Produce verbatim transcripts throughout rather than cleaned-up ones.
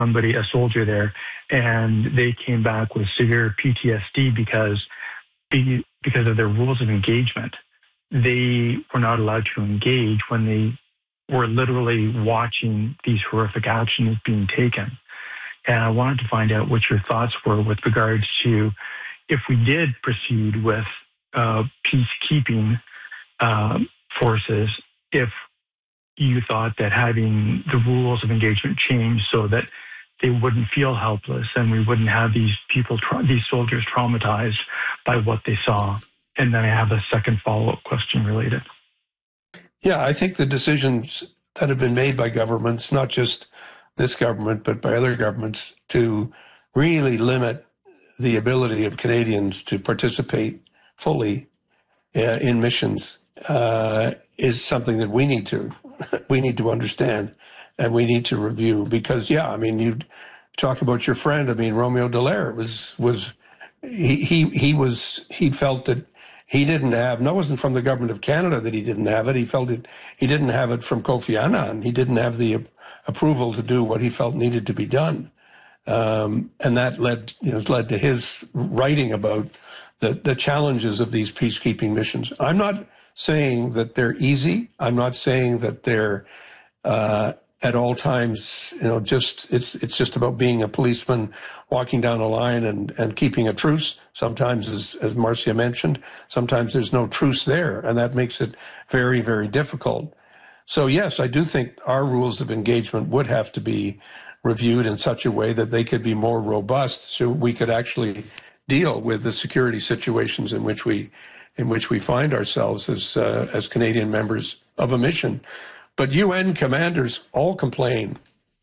somebody, a soldier there, and they came back with severe P T S D because because of their rules of engagement. They were not allowed to engage when they were literally watching these horrific actions being taken. And I wanted to find out what your thoughts were with regards to if we did proceed with uh, peacekeeping uh, forces, if you thought that having the rules of engagement change so that they wouldn't feel helpless and we wouldn't have these people, tra- these soldiers traumatized by what they saw. And then I have a second follow-up question related. Yeah, I think the decisions that have been made by governments, not just this government, but by other governments, to really limit the ability of Canadians to participate fully uh, in missions uh, is something that we need to we need to understand and we need to review. Because, yeah, I mean, you talk about your friend. I mean, Romeo Dallaire was was he he he was he felt that he didn't have. No, it wasn't from the government of Canada that he didn't have it. He felt it. He didn't have it from Kofi Annan. He didn't have the approval to do what he felt needed to be done, um, and that led you know led to his writing about the the challenges of these peacekeeping missions. I'm not saying that they're easy. I'm not saying that they're uh, at all times, you know, just it's it's just about being a policeman walking down a line and, and keeping a truce. Sometimes, as as Marcia mentioned, sometimes there's no truce there, and that makes it very, very difficult. So yes, I do think our rules of engagement would have to be reviewed in such a way that they could be more robust, so we could actually deal with the security situations in which we in which we find ourselves as uh, as Canadian members of a mission. But U N commanders all complain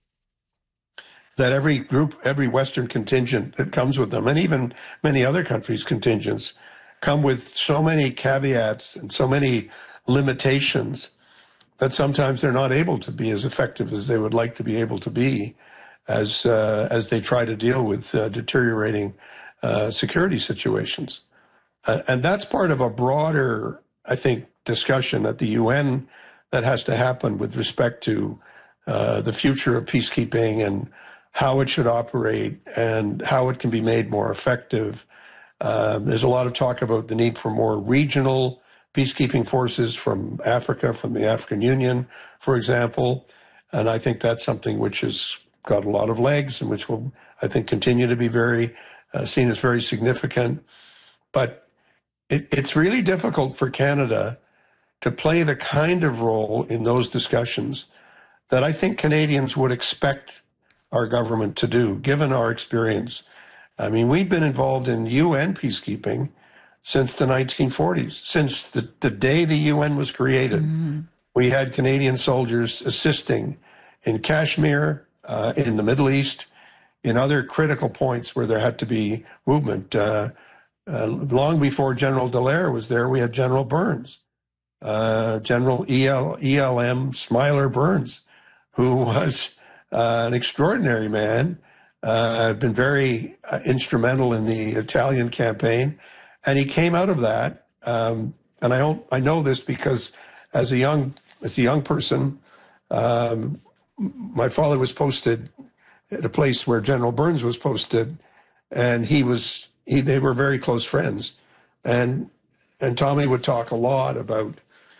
that every group, every Western contingent that comes with them, and even many other countries' contingents, come with so many caveats and so many limitations that sometimes they're not able to be as effective as they would like to be able to be as uh, as they try to deal with uh, deteriorating uh, security situations. Uh, and that's part of a broader, I think, discussion at the U N that has to happen with respect to uh, the future of peacekeeping and how it should operate and how it can be made more effective. Uh, there's a lot of talk about the need for more regional peacekeeping forces from Africa, from the African Union, for example. And I think that's something which has got a lot of legs and which will, I think, continue to be very uh, seen as very significant. But it, it's really difficult for Canada to play the kind of role in those discussions that I think Canadians would expect our government to do, given our experience. I mean, we've been involved in U N peacekeeping since the nineteen forties, since the, the day the U N was created. Mm-hmm. We had Canadian soldiers assisting in Kashmir, uh, in the Middle East, in other critical points where there had to be movement. Uh, uh, long before General Dallaire was there, we had General Burns, uh, General E L, E L M Smiler Burns, who was uh, an extraordinary man, uh, been very uh, instrumental in the Italian campaign. And he came out of that, um, and I don't, I know this because as a young as a young person, um, my father was posted at a place where General Burns was posted, and he was he, they were very close friends, and and Tommy would talk a lot about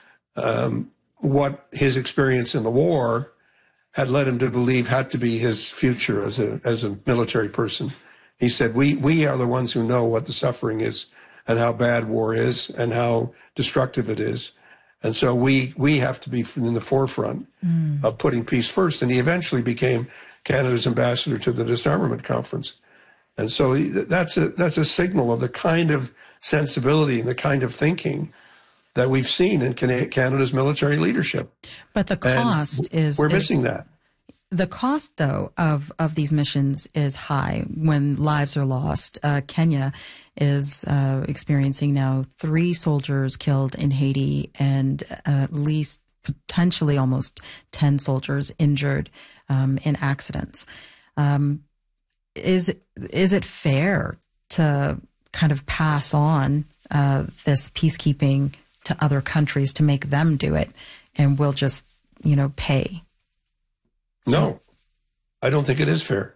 um, what his experience in the war had led him to believe had to be his future as a as a military person. He said, "We we are the ones who know what the suffering is, and how bad war is, and how destructive it is. And so we we have to be in the forefront mm. of putting peace first." And he eventually became Canada's ambassador to the Disarmament Conference. And so that's a that's a signal of the kind of sensibility and the kind of thinking that we've seen in Canada's military leadership. But the cost and is... We're is, missing that. The cost, though, of, of these missions is high when lives are lost. Uh, Kenya is uh, experiencing now three soldiers killed in Haiti and uh, at least potentially almost ten soldiers injured um, in accidents. Um, is, is it fair to kind of pass on uh, this peacekeeping to other countries to make them do it, and we'll just, you know, pay? No, I don't think it is fair.